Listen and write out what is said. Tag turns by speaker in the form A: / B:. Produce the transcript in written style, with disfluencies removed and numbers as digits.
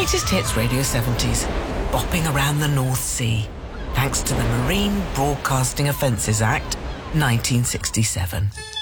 A: Greatest Hits Radio 70s, bopping around the North Sea, thanks to the Marine Broadcasting Offences Act, 1967.